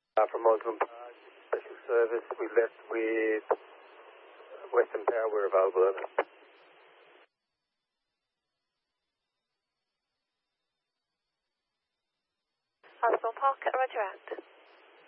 From Osborne Park, special service. We left with Western Power. We're available. Over. Osborne Park, roger out.